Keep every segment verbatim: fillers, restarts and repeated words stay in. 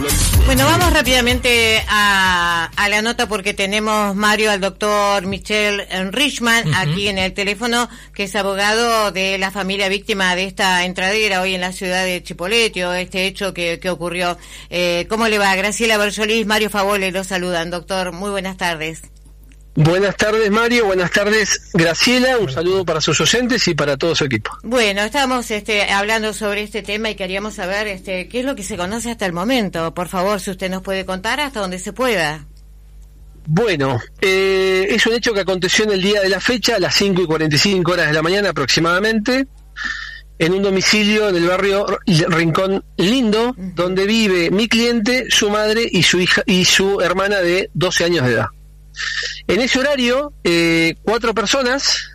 Bueno, vamos rápidamente a, a la nota porque tenemos, Mario, al doctor Michel Richman, uh-huh, aquí en el teléfono, que es abogado de la familia víctima de esta entradera hoy en la ciudad de Chipolete, o este hecho que, que ocurrió. Eh, ¿Cómo le va? Graciela Bersolís, Mario Favole los saludan. Doctor, muy buenas tardes. Buenas tardes, Mario. Buenas tardes, Graciela. Un saludo para sus oyentes y para todo su equipo. Bueno, estábamos este, hablando sobre este tema y queríamos saber este, qué es lo que se conoce hasta el momento. Por favor, si usted nos puede contar hasta donde se pueda. Bueno, eh, es un hecho que aconteció en el día de la fecha, a las cinco y cuarenta y cinco horas de la mañana aproximadamente, en un domicilio del barrio Rincón Lindo, uh-huh, donde vive mi cliente, su madre y su hija y su hermana de doce años de edad. En ese horario, eh, cuatro personas,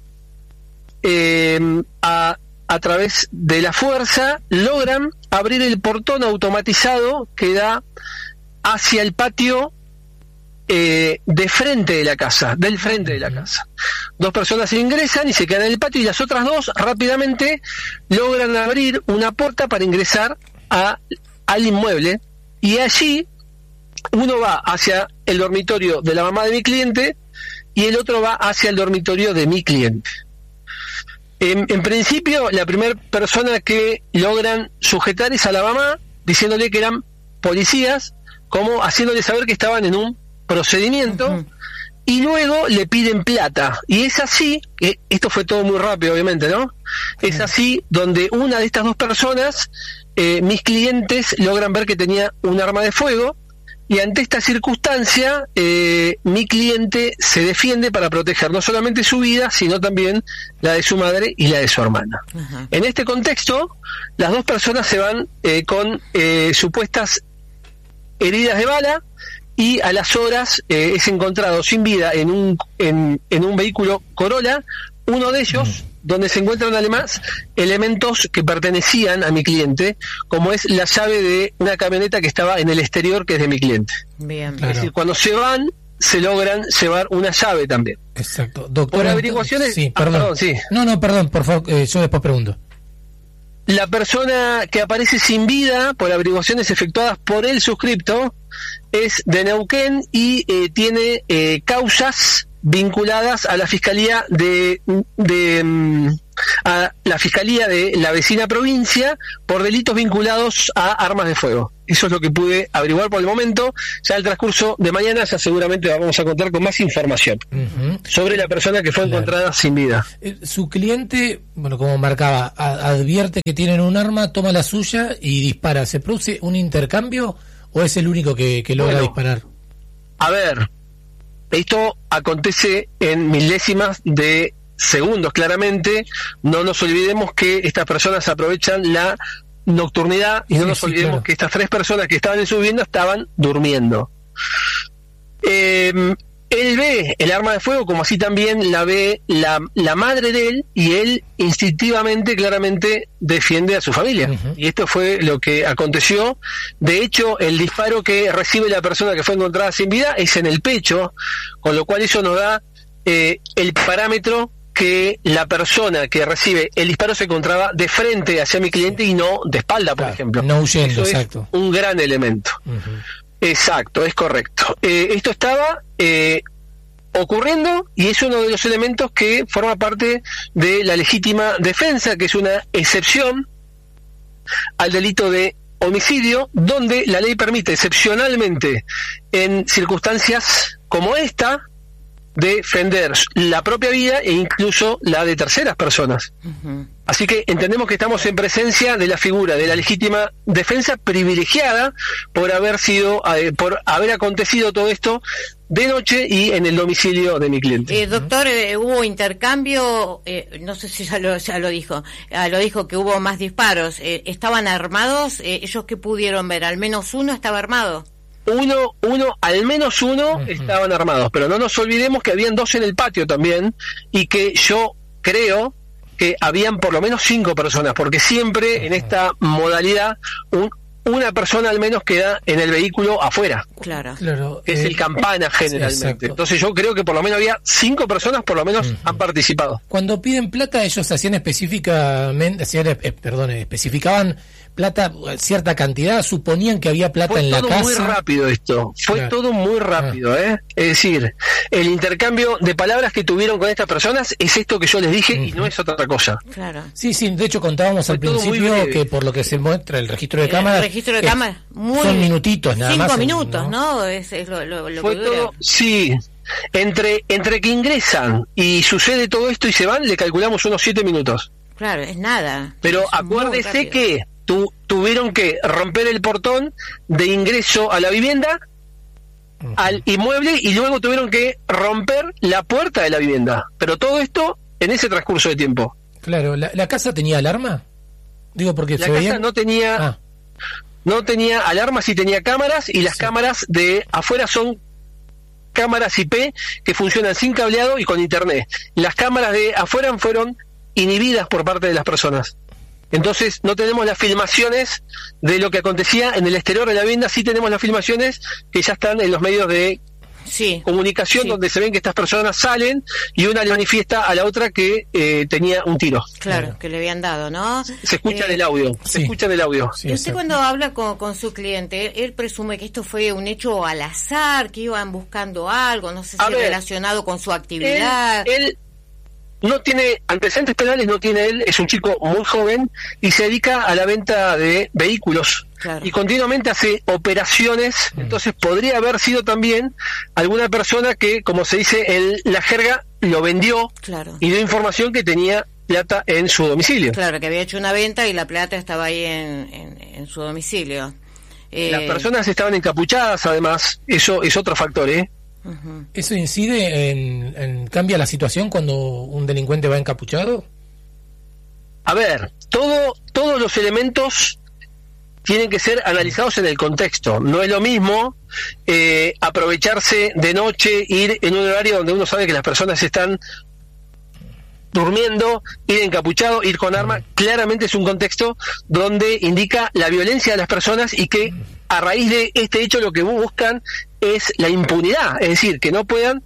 eh, a, a través de la fuerza, logran abrir el portón automatizado que da hacia el patio eh, de frente de la casa, del frente de la casa. Dos personas ingresan y se quedan en el patio, y las otras dos rápidamente logran abrir una puerta para ingresar a, al inmueble, y allí uno va hacia el dormitorio de la mamá de mi cliente y el otro va hacia el dormitorio de mi cliente. En, en principio, la primera persona que logran sujetar es a la mamá, diciéndole que eran policías, como haciéndole saber que estaban en un procedimiento, uh-huh, y luego le piden plata. Y es así, que esto fue todo muy rápido, obviamente, ¿no? Uh-huh. Es así donde una de estas dos personas, eh, mis clientes, logran ver que tenía un arma de fuego. Y ante esta circunstancia, eh, mi cliente se defiende para proteger no solamente su vida, sino también la de su madre y la de su hermana. Uh-huh. En este contexto, las dos personas se van eh, con eh, supuestas heridas de bala, y a las horas eh, es encontrado sin vida en un, en, en un vehículo Corolla, uno de ellos, uh-huh, donde se encuentran además elementos que pertenecían a mi cliente, como es la llave de una camioneta que estaba en el exterior, que es de mi cliente. Bien, claro. Es decir, cuando se van, se logran llevar una llave también. Exacto. Doctor, por averiguaciones... Sí, ah, perdón. perdón, sí. No, no, perdón, por favor, eh, yo después pregunto. La persona que aparece sin vida, por averiguaciones efectuadas por el suscripto, es de Neuquén y eh, tiene eh, causas vinculadas a la fiscalía de, de a la fiscalía de la vecina provincia por delitos vinculados a armas de fuego. Eso es lo que pude averiguar por el momento. Ya al transcurso de mañana ya seguramente vamos a contar con más información, uh-huh, sobre la persona que fue, claro, encontrada sin vida. Eh, su cliente, bueno, como marcaba, a, advierte que tienen un arma, toma la suya y dispara. ¿Se produce un intercambio o es el único que, que logra, bueno, disparar? A ver, esto acontece en milésimas de segundos, claramente. No nos olvidemos que estas personas aprovechan la nocturnidad y sí, no nos sí, olvidemos, claro, que estas tres personas que estaban en su vivienda estaban durmiendo. Eh, él ve el arma de fuego, como así también la ve la, la madre de él, y él instintivamente, claramente, defiende a su familia. Uh-huh. Y esto fue lo que aconteció. De hecho, el disparo que recibe la persona que fue encontrada sin vida es en el pecho, con lo cual eso nos da eh, el parámetro que la persona que recibe el disparo se encontraba de frente hacia mi cliente, sí, y no de espalda, por, claro, ejemplo. No huyendo, eso exacto. Es un gran elemento. Uh-huh. Exacto, es correcto. Eh, esto estaba eh, ocurriendo y es uno de los elementos que forma parte de la legítima defensa, que es una excepción al delito de homicidio, donde la ley permite excepcionalmente, en circunstancias como esta, defender la propia vida e incluso la de terceras personas. Uh-huh. Así que entendemos que estamos en presencia de la figura de la legítima defensa privilegiada por haber sido, eh, por haber acontecido todo esto de noche y en el domicilio de mi cliente. Eh, doctor, eh, hubo intercambio, eh, no sé si ya lo, ya lo dijo, ah, lo dijo que hubo más disparos. Eh, ¿Estaban armados? Eh, ¿Ellos qué pudieron ver? ¿Al menos uno estaba armado? Uno, uno, al menos uno, uh-huh, estaban armados, pero no nos olvidemos que habían dos en el patio también, y que yo creo que habían por lo menos cinco personas, porque siempre, uh-huh, en esta modalidad un, una persona al menos queda en el vehículo afuera. Claro, claro, que es eh, el campana generalmente. Sí, entonces yo creo que por lo menos había cinco personas, por lo menos, uh-huh, han participado. Cuando piden plata, ellos hacían específicamente, hacían, eh, perdón, especificaban plata, cierta cantidad, suponían que había plata fue en la casa. Fue todo muy rápido esto, fue claro. todo muy rápido, ¿eh? Es decir, el intercambio de palabras que tuvieron con estas personas es esto que yo les dije uh-huh. y no es otra cosa. Claro. Sí, sí, de hecho contábamos fue al principio que por lo que se muestra el registro de cámaras, el registro de cámaras muy son minutitos nada cinco más. Cinco minutos, ¿no? ¿no? Es, es lo, lo, lo fue que dura. todo, sí. Entre entre que ingresan y sucede todo esto y se van, le calculamos unos siete minutos. Claro, es nada. Pero es acuérdese que tu, tuvieron que romper el portón de ingreso a la vivienda, uh-huh. al inmueble, y luego tuvieron que romper la puerta de la vivienda. Pero todo esto en ese transcurso de tiempo. Claro, ¿la, la casa tenía alarma? Digo, porque la se casa veían... no tenía ah. no tenía alarma, sí tenía cámaras, y las sí. cámaras de afuera son cámaras I P que funcionan sin cableado y con internet. Las cámaras de afuera fueron inhibidas por parte de las personas. Entonces no tenemos las filmaciones de lo que acontecía en el exterior de la vivienda, sí tenemos las filmaciones que ya están en los medios de sí. comunicación, sí. donde se ven que estas personas salen y una le manifiesta a la otra que eh, tenía un tiro. Claro, claro, que le habían dado, ¿no? Se escucha eh, en el audio, se sí. escucha en el audio. Sí, y usted exacto. cuando habla con, con su cliente, él, él presume que esto fue un hecho al azar, que iban buscando algo, no sé si ver, relacionado con su actividad. Él, él no tiene antecedentes penales, no tiene él, es un chico muy joven y se dedica a la venta de vehículos. Claro. Y continuamente hace operaciones, mm. entonces podría haber sido también alguna persona que, como se dice en la jerga, lo vendió claro. y dio información que tenía plata en su domicilio. Claro, que había hecho una venta y la plata estaba ahí en, en, en su domicilio. Eh... Las personas estaban encapuchadas, además, eso es otro factor, ¿eh? Uh-huh. ¿Eso incide en, en cambia la situación cuando un delincuente va encapuchado? A ver, todo todos los elementos tienen que ser analizados en el contexto. No es lo mismo eh, aprovecharse de noche, ir en un horario donde uno sabe que las personas están durmiendo, ir encapuchado, ir con arma. Claramente es un contexto donde indica la violencia de las personas y que a raíz de este hecho lo que buscan es la impunidad, es decir, que no puedan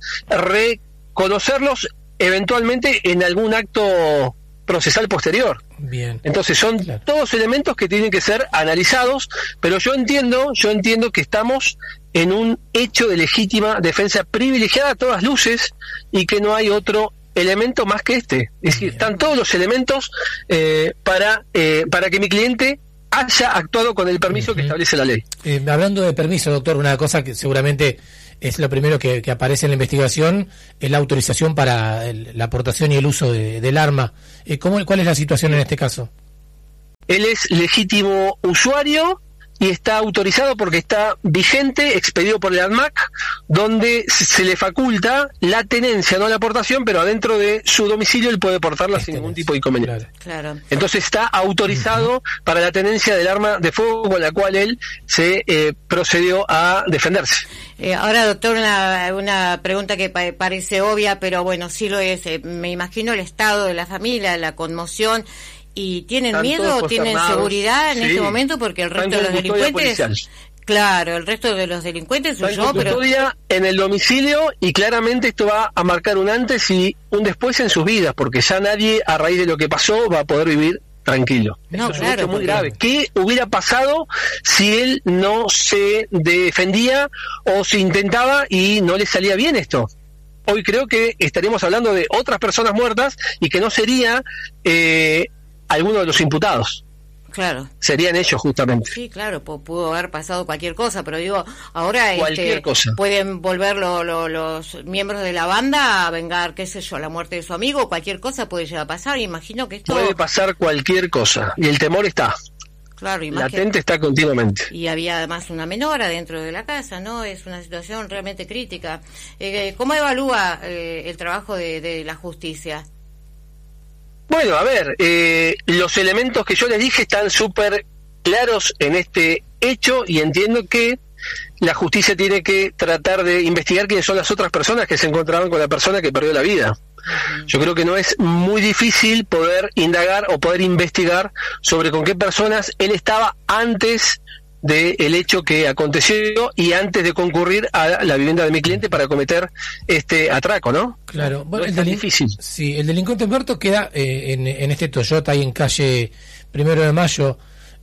reconocerlos eventualmente en algún acto procesal posterior. Bien. Entonces son claro. todos elementos que tienen que ser analizados, pero yo entiendo, yo entiendo que estamos en un hecho de legítima defensa privilegiada a todas luces y que no hay otro elemento más que este. Es decir, están todos los elementos eh, para eh, para que mi cliente haya actuado con el permiso uh-huh. que establece la ley. Eh, hablando de permiso, doctor, una cosa que seguramente es lo primero que, que aparece en la investigación, es la autorización para el, la aportación y el uso de, del arma. Eh, ¿cómo, ¿Cuál es la situación en este caso? Él es legítimo usuario y está autorizado porque está vigente, expedido por el ANMAC, donde se le faculta la tenencia, no la aportación, pero adentro de su domicilio él puede portarla sin ningún tipo de inconveniente. Claro. Claro. Entonces está autorizado uh-huh. para la tenencia del arma de fuego con la cual él se eh, procedió a defenderse. Eh, ahora, doctor, una, una pregunta que pa- parece obvia, pero bueno, sí lo es. Eh, me imagino el estado de la familia, la conmoción. ¿Y tienen Están miedo o tienen seguridad en sí. este momento? Porque el resto de los delincuentes... Policial. Claro, el resto de los delincuentes huyó, pero... en el domicilio y claramente esto va a marcar un antes y un después en sus vidas, porque ya nadie, a raíz de lo que pasó, va a poder vivir tranquilo. No, esto claro, es un hecho muy grave. ¿Qué hubiera pasado si él no se defendía o se intentaba y no le salía bien esto? Hoy creo que estaríamos hablando de otras personas muertas y que no sería... Eh, algunos de los imputados. Claro. Serían ellos, justamente. Sí, claro, p- pudo haber pasado cualquier cosa, pero digo, ahora cualquier este, cosa. pueden volver lo, lo, los miembros de la banda a vengar, qué sé yo, la muerte de su amigo, cualquier cosa puede llegar a pasar. Imagino que esto... Puede pasar cualquier cosa, y el temor está. Claro, y latente que... está continuamente. Y había además una menor adentro de la casa, ¿no? Es una situación realmente crítica. Eh, ¿Cómo evalúa eh, el trabajo de, de la justicia? Bueno, a ver, eh, los elementos que yo les dije están súper claros en este hecho y entiendo que la justicia tiene que tratar de investigar quiénes son las otras personas que se encontraban con la persona que perdió la vida. Uh-huh. Yo creo que no es muy difícil poder indagar o poder investigar sobre con qué personas él estaba antes del hecho que aconteció y antes de concurrir a la vivienda de mi cliente para cometer este atraco, ¿no? Claro, bueno, no es el tan delin- difícil. Sí, el delincuente muerto queda eh, en, en este Toyota ahí en calle Primero de Mayo.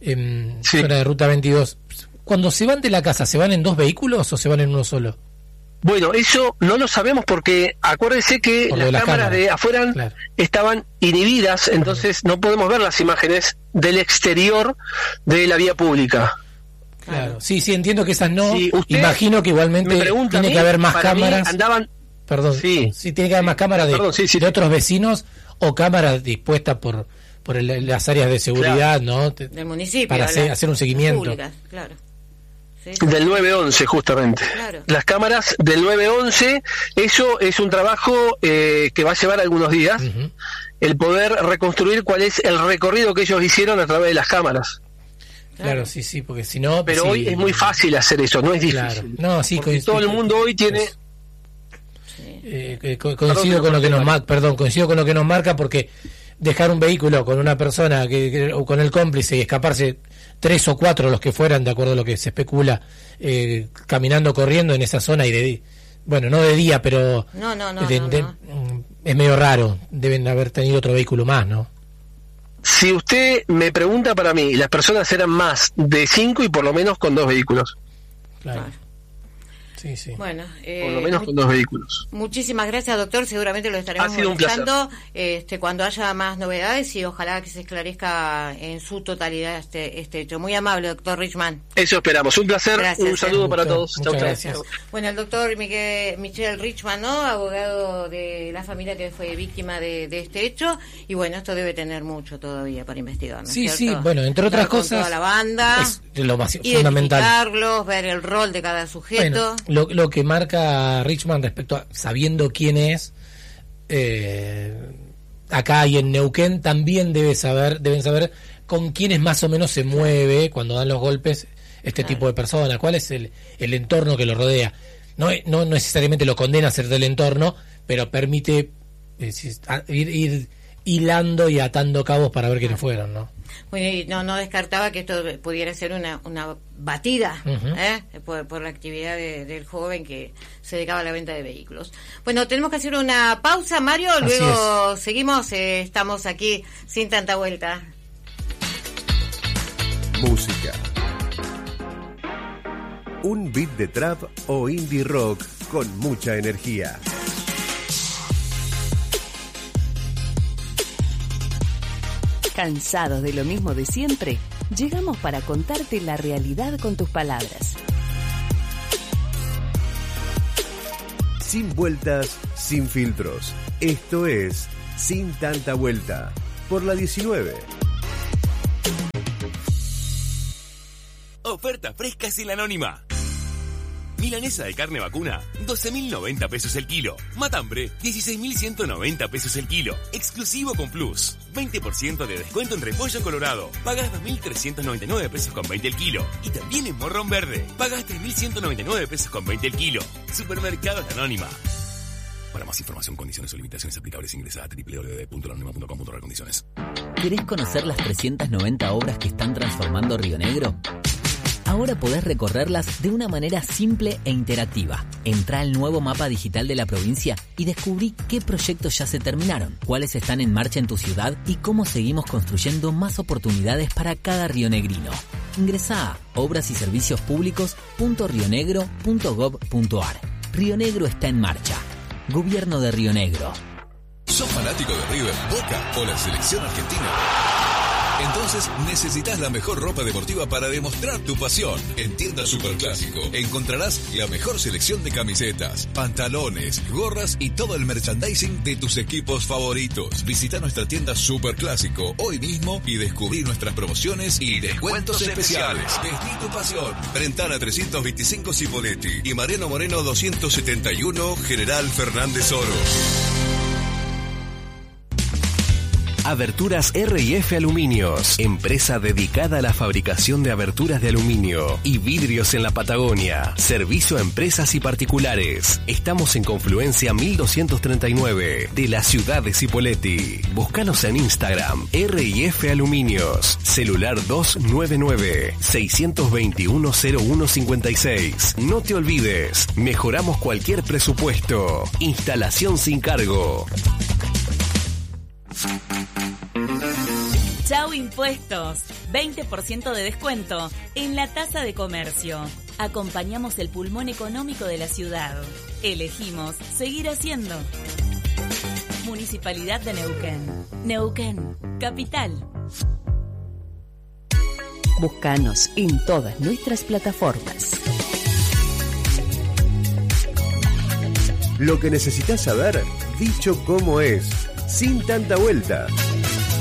en Sí. zona de Ruta veintidós. Cuando se van de la casa, ¿se van en dos vehículos o se van en uno solo? Bueno, eso no lo sabemos porque acuérdese que Por lo las de las cámaras cámaras. de afuera Claro. estaban inhibidas, entonces no podemos ver las imágenes del exterior de la vía pública. Claro, sí, sí, entiendo que esas no. Sí, usted Imagino que igualmente Me pregunta a tiene mí, que haber más para mí cámaras. andaban, Perdón, sí, Sí. tiene que haber más cámaras de, Perdón, sí, sí. de otros vecinos o cámaras dispuestas por por el- las áreas de seguridad, ¿no? Te- Del municipio. Para hacer- las- hacer un seguimiento. públicas, claro. Sí, sí. del nueve once justamente. Claro. Las cámaras del nueve once, eso es un trabajo eh, que va a llevar algunos días, Ujú. el poder reconstruir cuál es el recorrido que ellos hicieron a través de las cámaras. Claro, sí, sí, porque si no... Pero sí, hoy es muy fácil hacer eso, no es difícil. Claro. No, sí, Porque coincido- todo el mundo hoy tiene... pues, Sí. eh, eh, co- coincido Perdón, con lo que nos perdón. marca, perdón, coincido con lo que nos marca porque dejar un vehículo con una persona que, que- o con el cómplice y escaparse tres o cuatro los que fueran, de acuerdo a lo que se especula, eh, caminando, corriendo en esa zona y de bueno, no de día, pero No, no, no, de- no, de- no. mm, es medio raro, deben haber tenido otro vehículo más, ¿no? Si usted me pregunta para mí, las personas eran más de cinco y por lo menos con dos vehículos. Claro. Claro. Sí, sí. Bueno, eh, Por lo menos mu- con dos vehículos. muchísimas gracias, doctor. Seguramente lo estaremos Ha sido un placer. molestando este, cuando haya más novedades y ojalá que se esclarezca en su totalidad este, este hecho. Muy amable, doctor Richman. Eso esperamos. Un placer. Gracias, Un saludo eh. para Muchas- todos. muchas Chau, chau. gracias. Bueno, el doctor Miguel, Michel Richman, ¿no? Abogado de la familia que fue víctima de, de este hecho. Y bueno, esto debe tener mucho todavía para investigar, ¿no es Sí, cierto? sí, bueno, entre otras Estar con cosas, toda la banda, es lo más fundamental. identificarlos, ver el rol de cada sujeto. Bueno, lo, lo que marca Richman respecto a sabiendo quién es, eh, acá y en Neuquén también debe saber, deben saber con quiénes más o menos se mueve cuando dan los golpes este Claro. tipo de personas, cuál es el, el entorno que lo rodea. No, no necesariamente lo condena a ser del entorno, pero permite eh, si- a- ir, ir hilando y atando cabos para ver quiénes fueron, ¿no? Bueno, y no, no descartaba que esto pudiera ser una, una batida Ujú. ¿eh? por, por la actividad de- del joven que se dedicaba a la venta de vehículos. Bueno, tenemos que hacer una pausa, Mario, Así luego seguimos, eh, estamos aquí sin tanta vuelta. Música. Un beat de trap o indie rock con mucha energía. ¿Cansados de lo mismo de siempre? Llegamos para contarte la realidad con tus palabras. Sin vueltas, sin filtros. Esto es Sin Tanta Vuelta. Por la diecinueve. Oferta fresca sin la anónima. Milanesa de carne vacuna, doce mil noventa pesos el kilo. Matambre, dieciséis mil ciento noventa pesos el kilo. Exclusivo con Plus. veinte por ciento de descuento en repollo colorado. Pagas dos mil trescientos noventa y nueve pesos con veinte el kilo. Y también en morrón verde. Pagas tres mil ciento noventa y nueve pesos con veinte el kilo. Supermercados La Anónima. Para más información, condiciones o limitaciones aplicables, ingresa a doble u doble u doble u punto la anónima punto com punto a r condiciones. ¿Querés conocer las trescientas noventa obras que están transformando Río Negro? Ahora podés recorrerlas de una manera simple e interactiva. Entrá al nuevo mapa digital de la provincia y descubrí qué proyectos ya se terminaron, cuáles están en marcha en tu ciudad y cómo seguimos construyendo más oportunidades para cada rionegrino. Ingresá a obras y servicios públicos punto rionegro punto gob punto ar. Río Negro está en marcha. Gobierno de Río Negro. ¿Sos fanático de River, Boca o la selección argentina? Entonces necesitas la mejor ropa deportiva para demostrar tu pasión. En Tienda Superclásico encontrarás la mejor selección de camisetas, pantalones, gorras y todo el merchandising de tus equipos favoritos. Visita nuestra tienda Superclásico hoy mismo y descubrí nuestras promociones y descuentos especiales. Vestí tu pasión. Brentana trescientos veinticinco Cipolletti y Mariano Moreno doscientos setenta y uno General Fernández Oro. Aberturas R y F Aluminios, empresa dedicada a la fabricación de aberturas de aluminio y vidrios en la Patagonia. Servicio a empresas y particulares. Estamos en Confluencia mil doscientos treinta y nueve de la ciudad de Cipolletti. Búscanos en Instagram, R y F Aluminios. Celular dos nueve nueve, seis dos uno, cero uno cinco seis. No te olvides, mejoramos cualquier presupuesto. Instalación sin cargo. Chau impuestos. veinte por ciento de descuento en la tasa de comercio. Acompañamos el pulmón económico de la ciudad. Elegimos seguir haciendo. Municipalidad de Neuquén. Neuquén, capital. Búscanos en todas nuestras plataformas. Lo que necesitas saber, dicho como es, sin tanta vuelta.